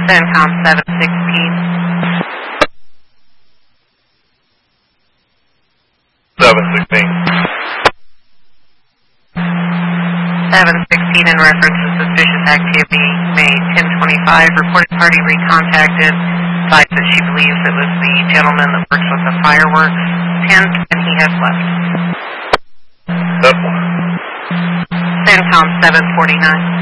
CENTCOM 716. 716. 716 in reference to suspicious activity, May 1025, reported party recontacted, advised that she believes it was the gentleman that works with the fireworks tent and he has left. That's one. CENTCOM 749.